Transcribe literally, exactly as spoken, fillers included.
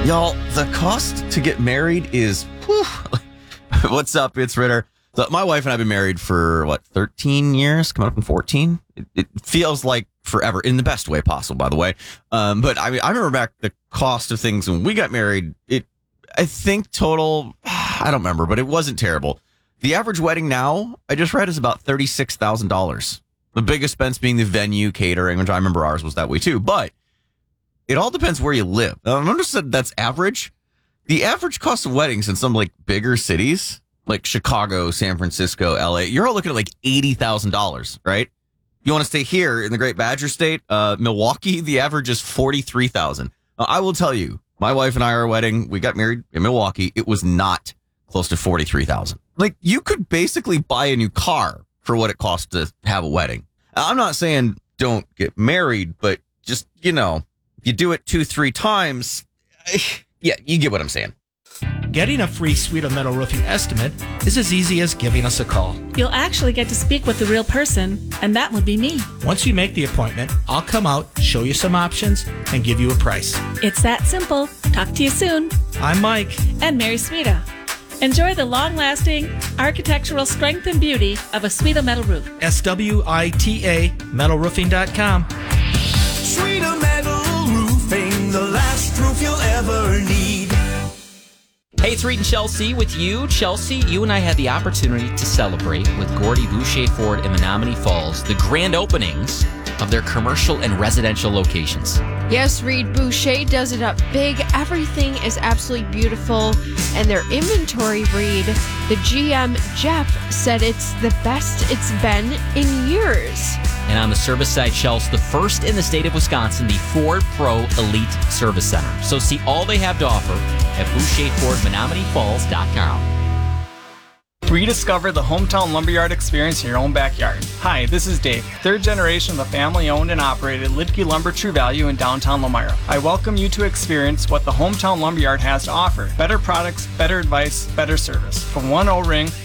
Y'all, the cost to get married is, whew. What's up? It's Ritter. So my wife and I have been married for, what, thirteen years? Coming up in fourteen? It, it feels like forever, in the best way possible, by the way. Um, but I mean, I remember back the cost of things when we got married. It, I think total, I don't remember, but it wasn't terrible. The average wedding now, I just read, is about thirty-six thousand dollars. The biggest expense being the venue, catering, which I remember ours was that way too. But it all depends where you live. Now, I understand that's average. The average cost of weddings in some like bigger cities, like Chicago, San Francisco, L A, you're all looking at like eighty thousand dollars, right? You want to stay here in the Great Badger State, uh, Milwaukee, the average is forty-three thousand dollars. Now, I will tell you, my wife and I, our wedding, we got married in Milwaukee. It was not close to forty-three thousand dollars. Like, you could basically buy a new car for what it costs to have a wedding. I'm not saying don't get married, but just, you know, you do it two, three times. Yeah, you get what I'm saying. Getting a free Suite of Metal Roofing estimate is as easy as giving us a call. You'll actually get to speak with the real person, and that would be me. Once you make the appointment, I'll come out, show you some options, and give you a price. It's that simple. Talk to you soon. I'm Mike. And Mary Swita. Enjoy the long-lasting architectural strength and beauty of a Swita metal roof. S W I T A metal roofing dot com. Swita Metal Roofing, the last roof you'll ever need. Hey, it's Reed and Chelsea with you. Chelsea, you and I had the opportunity to celebrate with Gordy Boucher Ford in Menominee Falls the grand openings of their commercial and residential locations. Yes, Reed, Boucher does it up big. Everything is absolutely beautiful. And their inventory, Reed, the G M, Jeff, said it's the best it's been in years. And on the service side, Chelsea, the first in the state of Wisconsin, the Ford Pro Elite Service Center. So see all they have to offer at Boucher Ford Menominee Falls dot com. Rediscover the hometown lumberyard experience in your own backyard. Hi, this is Dave, third generation of the family-owned and operated Lidke Lumber True Value in downtown Lamira. I welcome you to experience what the hometown lumberyard has to offer. Better products, better advice, better service. From one O-ring